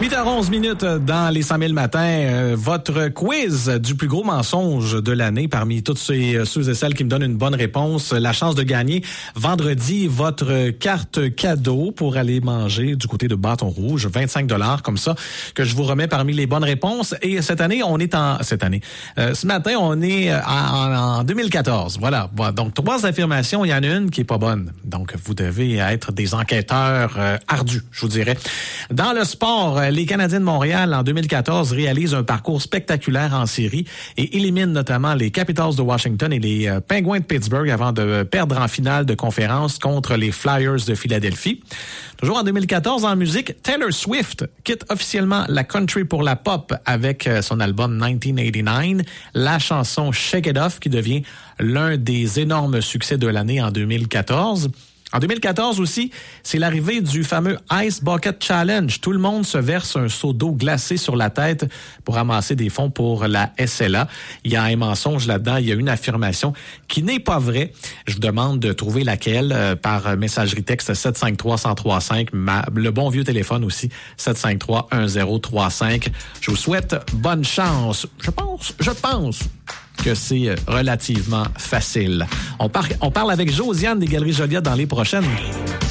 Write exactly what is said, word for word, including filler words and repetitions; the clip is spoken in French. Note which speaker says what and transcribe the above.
Speaker 1: huit heures onze minutes dans les cent mille matins, euh, votre quiz du plus gros mensonge de l'année parmi toutes ces, ceux et celles qui me donnent une bonne réponse. La chance de gagner vendredi votre carte cadeau pour aller manger du côté de Bâton Rouge, vingt-cinq dollars comme ça, que je vous remets parmi les bonnes réponses. Et cette année, on est en... Cette année, euh, ce matin, on est en, en, en deux mille quatorze. Voilà. Donc, trois affirmations, il y en a une qui est pas bonne. Donc, vous devez être des enquêteurs euh, ardus, je vous dirais. Dans le sport, les Canadiens de Montréal, en deux mille quatorze, réalisent un parcours spectaculaire en série et éliminent notamment les Capitals de Washington et les euh, Penguins de Pittsburgh avant de perdre en finale de conférence contre les Flyers de Philadelphie. Toujours en deux mille quatorze, en musique, Taylor Swift quitte officiellement la country pour la pop avec euh, son album dix-neuf quatre-vingt-dix-neuf, la chanson Shake It Off qui devient l'un des énormes succès de l'année en deux mille quatorze. En deux mille quatorze aussi, c'est l'arrivée du fameux Ice Bucket Challenge. Tout le monde se verse un seau d'eau glacée sur la tête pour ramasser des fonds pour la S L A. Il y a un mensonge là-dedans, il y a une affirmation qui n'est pas vraie. Je vous demande de trouver laquelle euh, par messagerie texte sept cinq trois, un zéro trois cinq, ma, le bon vieux téléphone aussi, sept cinq trois, un zéro trois cinq. Je vous souhaite bonne chance. Je pense, je pense que c'est relativement facile. On, par, on parle avec Josiane des Galeries Joliette dans les prochaines.